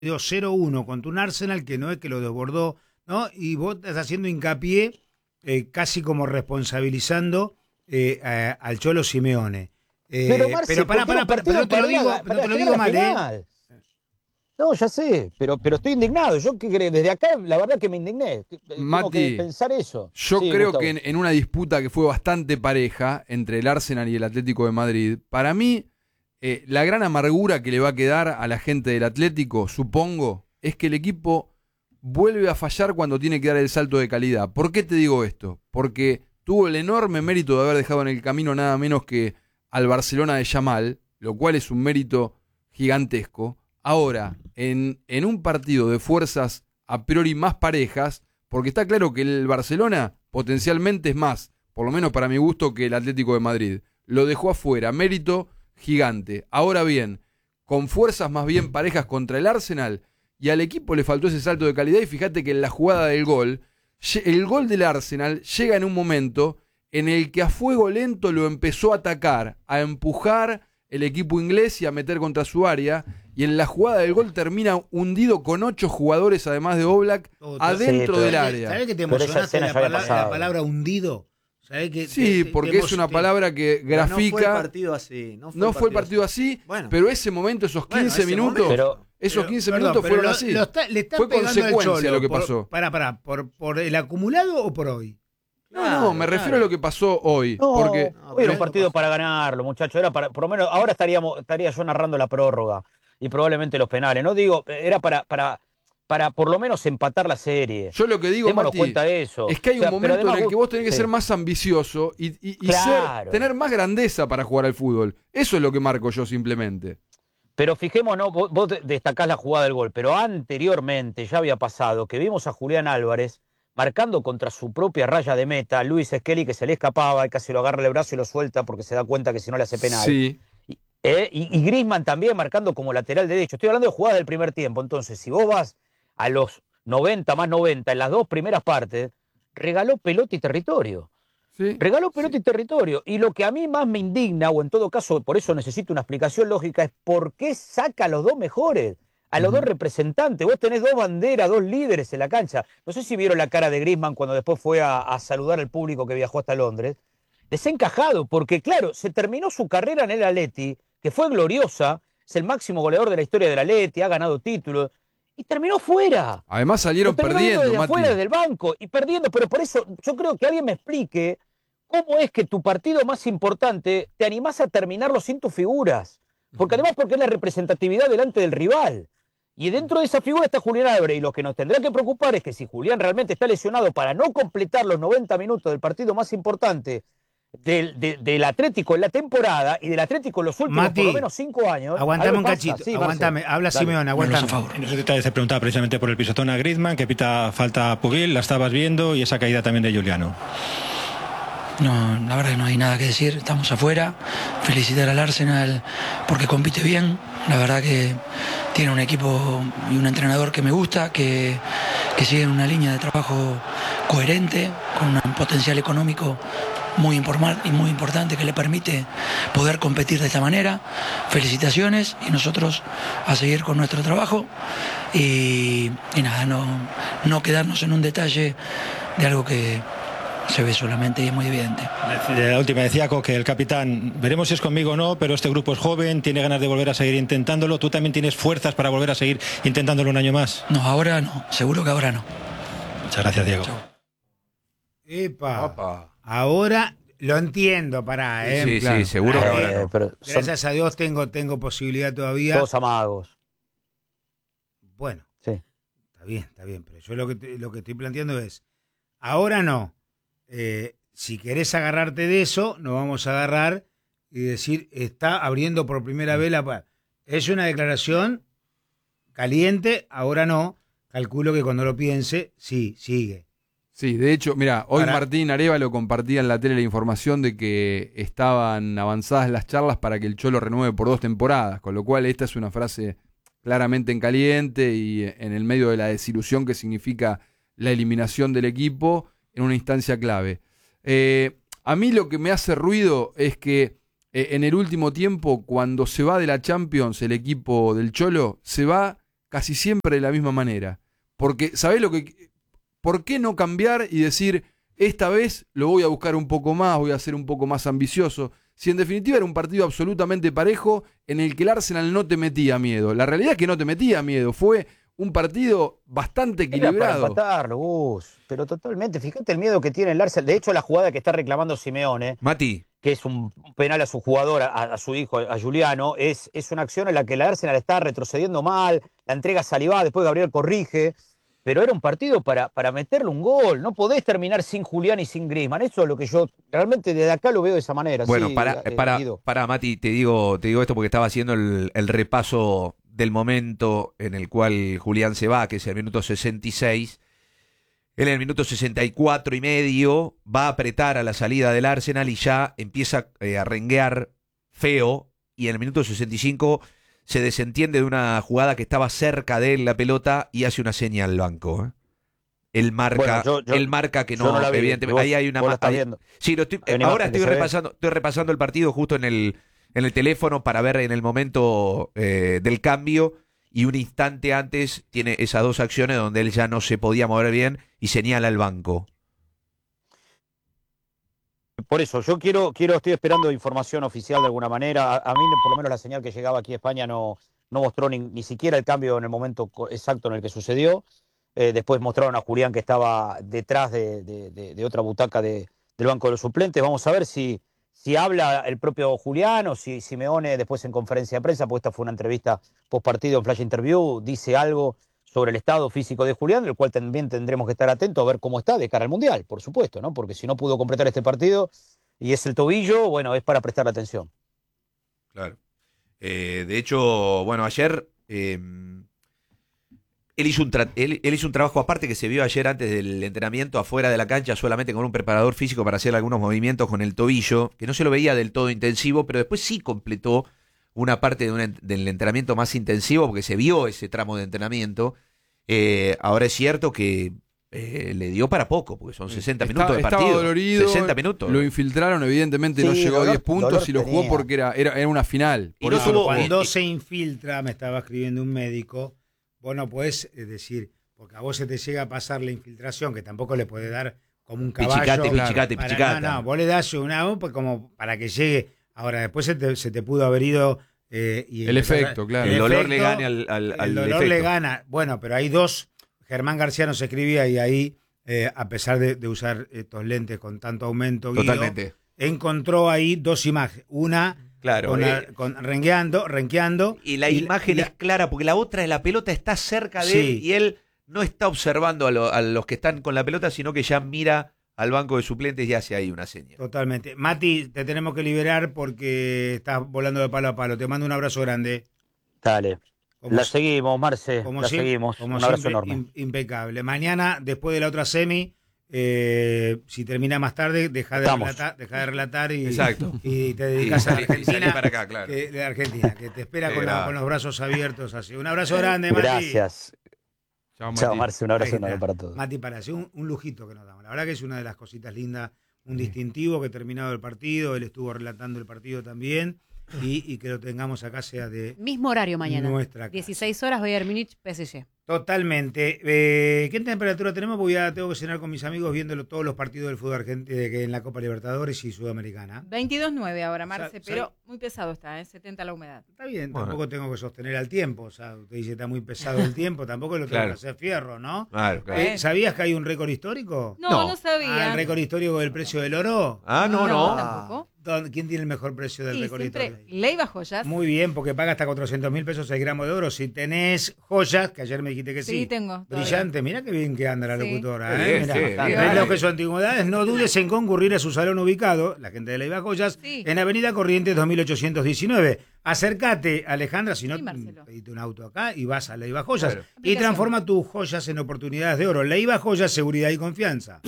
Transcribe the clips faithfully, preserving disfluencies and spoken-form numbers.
cero uno contra un Arsenal que no es que lo desbordó, ¿no? Y vos estás haciendo hincapié, eh, casi como responsabilizando eh, a, al Cholo Simeone. Eh, pero Marce, pero pará, pará, pará, pero no te lo digo, para, no para te lo digo mal, ¿eh? No, ya sé, pero, pero estoy indignado. Yo que creo, desde acá, la verdad que me indigné. Mati, tengo que pensar eso. Yo sí, creo Gustavo. que en, en una disputa que fue bastante pareja entre el Arsenal y el Atlético de Madrid, para mí, eh, la gran amargura que le va a quedar a la gente del Atlético, supongo, es que el equipo vuelve a fallar cuando tiene que dar el salto de calidad. ¿Por qué te digo esto? Porque tuvo el enorme mérito de haber dejado en el camino nada menos que al Barcelona de Yamal, lo cual es un mérito gigantesco. Ahora, en, en un partido de fuerzas a priori más parejas, porque está claro que el Barcelona potencialmente es más, por lo menos para mi gusto, que el Atlético de Madrid. Lo dejó afuera, mérito gigante. Ahora bien, con fuerzas más bien parejas contra el Arsenal, y al equipo le faltó ese salto de calidad, y fíjate que en la jugada del gol, el gol del Arsenal llega en un momento en el que a fuego lento lo empezó a atacar, a empujar el equipo inglés y a meter contra su área, y en la jugada del gol termina hundido con ocho jugadores, además de Oblak, Todo, adentro sí, del área. ¿Sabés que te Pero esa emocionaste escena la, ya había palabra, pasado. la palabra hundido? ¿Sabés que Sí, te- te- porque te es una emo- palabra que Pero grafica... no fue el partido así. No fue, No el, fue el partido partido así, así. Bueno, pero ese momento, esos Bueno, quince ese minutos, momento. esos Pero, quince perdón, minutos pero fueron lo- así. lo está- le están Fue pegando al consecuencia Cholo lo que por- pasó. Pará, pará, por, ¿por el acumulado o por hoy? No, no, me claro, refiero a lo que pasó hoy. No, porque No, hoy era pero un partido para ganarlo, muchachos. Era para, por lo menos, ahora estaríamos, estaría yo narrando la prórroga y probablemente los penales. No digo, era para, para, para por lo menos empatar la serie. yo lo que digo, Démonos Mati, cuenta de eso. es que hay O sea, un pero momento además en el que vos tenés que sí. ser más ambicioso y, y- y Claro. ser, tener más grandeza para jugar al fútbol. Eso es lo que marco yo simplemente. Pero fijémonos, vos, vos destacás la jugada del gol, pero anteriormente ya había pasado que vimos a Julián Álvarez marcando contra su propia raya de meta, Luis Skelly que se le escapaba y casi lo agarra el brazo y lo suelta porque se da cuenta que si no le hace penal. Sí. Y, eh, y, y Griezmann también marcando como lateral derecho. Estoy hablando de jugadas del primer tiempo. Entonces, si vos vas a los noventa más noventa en las dos primeras partes, regaló pelota y territorio. Sí. Regaló pelota y territorio. Y lo que a mí más me indigna, o en todo caso, por eso necesito una explicación lógica, es por qué saca a los dos mejores, a los uh-huh. dos representantes. Vos tenés dos banderas, dos líderes en la cancha. No sé si vieron la cara de Griezmann cuando después fue a, a saludar al público que viajó hasta Londres. Desencajado, porque claro, se terminó su carrera en el Atleti, que fue gloriosa, es el máximo goleador de la historia del Atleti, ha ganado títulos, y terminó fuera. Además salieron terminó perdiendo, desde Mati. afuera, desde el banco, y perdiendo, pero por eso yo creo que alguien me explique cómo es que tu partido más importante te animás a terminarlo sin tus figuras. Porque además porque es la representatividad delante del rival. Y dentro de esa figura está Julián Álvarez, y lo que nos tendrá que preocupar es que si Julián realmente está lesionado para no completar los noventa minutos del partido más importante del, de, del Atlético en la temporada y del Atlético en los últimos Mati, por lo menos cinco años. Aguantame un cachito, sí, aguantame, habla Dale. Simeone, aguantame. No sé si te has preguntado precisamente por el pisotón a Griezmann, que pita falta a Pugil, la estabas viendo, y esa caída también de Juliano. No, la verdad que no hay nada que decir, estamos afuera. Felicitar al Arsenal porque compite bien. La verdad que tiene un equipo y un entrenador que me gusta, que, que sigue una línea de trabajo coherente, con un potencial económico muy, informal y muy importante que le permite poder competir de esta manera. Felicitaciones, y nosotros a seguir con nuestro trabajo y, y nada, no, no quedarnos en un detalle de algo que se ve solamente y es muy evidente. La última decía que el capitán, veremos si es conmigo o no, pero este grupo es joven, tiene ganas de volver a seguir intentándolo. ¿Tú también tienes fuerzas para volver a seguir intentándolo un año más? No, ahora no, seguro que ahora no. Muchas gracias, Diego. Chau. Epa, Opa. Ahora lo entiendo, pará, ¿eh? Sí, claro. sí, seguro que Eh, ahora no. pero son Gracias a Dios tengo, tengo posibilidad todavía. todos amagos. Bueno, Sí. está bien, está bien, pero yo lo que, te- lo que estoy planteando es, ahora no. Eh, si querés agarrarte de eso, nos vamos a agarrar y decir, está abriendo por primera vez la... pa- Es una declaración caliente, ahora no. Calculo que cuando lo piense, sí, sigue. Sí, de hecho, mira, hoy Para- Martín Arévalo compartía en la tele la información de que estaban avanzadas las charlas para que el Cholo renueve por dos temporadas, con lo cual esta es una frase claramente en caliente y en el medio de la desilusión que significa la eliminación del equipo en una instancia clave. Eh, a mí lo que me hace ruido es que eh, en el último tiempo, cuando se va de la Champions el equipo del Cholo, se va casi siempre de la misma manera. Porque, ¿sabés lo que...? ¿Por qué no cambiar y decir, esta vez lo voy a buscar un poco más, voy a ser un poco más ambicioso? Si en definitiva era un partido absolutamente parejo en el que el Arsenal no te metía miedo. La realidad es que no te metía miedo, fue un partido bastante equilibrado. Era para empatarlo, Gus, pero totalmente. Fíjate el miedo que tiene el Arsenal. De hecho, la jugada que está reclamando Simeone, Mati, que es un penal a su jugador, a, a su hijo, a Juliano, es, es una acción en la que el Arsenal está retrocediendo mal, la entrega a Saliba, después Gabriel corrige, pero era un partido para, para meterle un gol. No podés terminar sin Julián y sin Griezmann. Eso es lo que yo realmente desde acá lo veo de esa manera. bueno, sí, para, eh, para, Guido. para Mati, te digo, te digo esto porque estaba haciendo el, el repaso del momento en el cual Julián se va, que es el minuto sesenta y seis. Él en el minuto sesenta y cuatro y medio va a apretar a la salida del Arsenal y ya empieza eh, a renguear feo, y en el minuto sesenta y cinco se desentiende de una jugada que estaba cerca de él la pelota y hace una señal al banco. ¿eh? Él marca, Bueno, yo- yo- él marca que yo no, no la vi. evidentemente. Vos- Ahí hay una vos la ma- estás ahí- viendo. Sí, lo estoy, Hay una ahora imagen que estoy se ve. repasando, estoy repasando el partido justo en el, en el teléfono para ver en el momento eh, del cambio, y un instante antes tiene esas dos acciones donde él ya no se podía mover bien y señala al banco. Por eso, yo quiero, quiero, estoy esperando información oficial de alguna manera. A, a mí, por lo menos, la señal que llegaba aquí a España no, no mostró ni, ni siquiera el cambio en el momento co- exacto en el que sucedió. Eh, después mostraron a Julián que estaba detrás de, de- de- de otra butaca de- del banco de los suplentes. Vamos a ver si, si habla el propio Julián o si Simeone después en conferencia de prensa, porque esta fue una entrevista post partido en Flash Interview, dice algo sobre el estado físico de Julián, del cual también tendremos que estar atentos a ver cómo está de cara al Mundial, por supuesto, ¿no? Porque si no pudo completar este partido y es el tobillo, bueno, es para prestar atención. Claro. Eh, de hecho, bueno, ayer eh, él, hizo un tra- él, él hizo un trabajo aparte que se vio ayer antes del entrenamiento afuera de la cancha, solamente con un preparador físico para hacer algunos movimientos con el tobillo, que no se lo veía del todo intensivo, pero después sí completó una parte de un en- del entrenamiento más intensivo porque se vio ese tramo de entrenamiento. Eh, ahora es cierto que eh, le dio para poco, porque son sesenta Está- minutos de estaba partido. dolorido, sesenta minutos. Lo infiltraron, evidentemente no Sí, llegó a dolor- diez puntos dolor y lo jugó tenía. porque era, era, era una final. Y Por no eso tuvo- lo jugó. Cuando eh, se infiltra, me estaba escribiendo un médico, vos no podés eh, decir, porque a vos se te llega a pasar la infiltración, que tampoco le puede dar como un caballo. Pichicate, Claro. pichicate, para- pichicata. No, no, vos le das una pues como para que llegue. Ahora, después se te, se te pudo haber ido. eh, y El empezar a- efecto, claro. El dolor efecto, le gane al, al, al el dolor efecto. le gana. Bueno, pero hay dos. Germán García nos escribía y ahí, eh, a pesar de, de usar estos lentes con tanto aumento, Guido, Totalmente. encontró ahí dos imágenes. Una Claro. con, eh, la- con rengueando, renqueando. y la imagen la- es clara, porque la otra de la pelota está cerca de Sí. él y él no está observando a, lo- a los que están con la pelota, sino que ya mira al banco de suplentes y hace ahí una señal. Totalmente. Mati, te tenemos que liberar porque estás volando de palo a palo. Te mando un abrazo grande. Dale. Como La si- seguimos, Marce. como la si- seguimos. como Un abrazo siempre, enorme. im- impecable. Mañana, después de la otra semi, eh, si termina más tarde, deja de Estamos. relatar, deja de relatar y, Exacto. y te Y dedicas a salí- y salí Argentina. para acá, claro. que- de Argentina, que te espera Qué con, la- grave. con los brazos abiertos así. Un abrazo grande, Mati. Gracias. Chao, Chao, Mati. Marce. Un abrazo Ahí enorme está. para todos. Mati Palacio, un, un lujito que nos damos. La verdad que es una de las cositas lindas, un distintivo que terminado el partido, él estuvo relatando el partido también, y, y que lo tengamos acá sea de Mismo horario mañana. nuestra casa. dieciséis horas, Bayern Múnich, P S G. Totalmente. Eh, ¿Qué temperatura tenemos? Porque ya tengo que cenar con mis amigos viéndolo todos los partidos del fútbol argentino que en la Copa Libertadores y Sudamericana. veintidós nueve ahora, Marce, Sa- pero sa- muy pesado está, ¿eh? setenta la humedad. Está bien, Bueno. tampoco tengo que sostener al tiempo. O sea, usted dice está muy pesado el tiempo, tampoco lo tengo Claro. que hacer fierro, ¿no? Claro, claro. Eh, ¿Sabías que hay un récord histórico? No, No. no, Ah, sabía. el récord histórico del precio del oro. Ah, no, no. Tampoco. ¿Dónde- ¿Quién tiene el mejor precio del Y récord siempre histórico? Leiva Joyas. Muy bien, porque paga hasta cuatrocientos mil pesos el gramo de oro. Si tenés joyas, que ayer me dijiste que sí. Sí, tengo. todavía. Brillante, mira qué bien que anda la Sí. locutora. Qué ¿eh? bien, Mirá. sí, Ves bien. lo que son antigüedades, no dudes en concurrir a su salón ubicado, la gente de Leiva Joyas, Sí. en Avenida Corrientes dos mil ochocientos diecinueve. Acércate, Alejandra, si no, Sí, Marcelo. pedite un auto acá y vas a Leiva Joyas. Claro. Y Aplicación. transforma tus joyas en oportunidades de oro. Leiva Joyas, seguridad y confianza.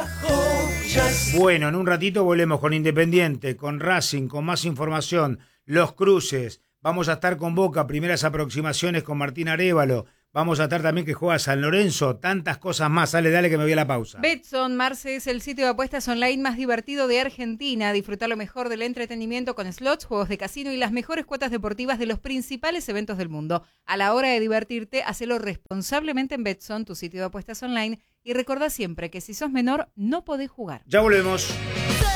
Bueno, en un ratito volvemos con Independiente, con Racing, con más información, los cruces. Vamos a estar con Boca, primeras aproximaciones con Martín Arévalo. Vamos a estar también que juega San Lorenzo, tantas cosas más. Dale, dale que me voy a la pausa. Betson, Marce, es el sitio de apuestas online más divertido de Argentina. Disfrutar lo mejor del entretenimiento con slots, juegos de casino y las mejores cuotas deportivas de los principales eventos del mundo. A la hora de divertirte, hacelo responsablemente en Betson, tu sitio de apuestas online. Y recordá siempre que si sos menor, no podés jugar. Ya volvemos.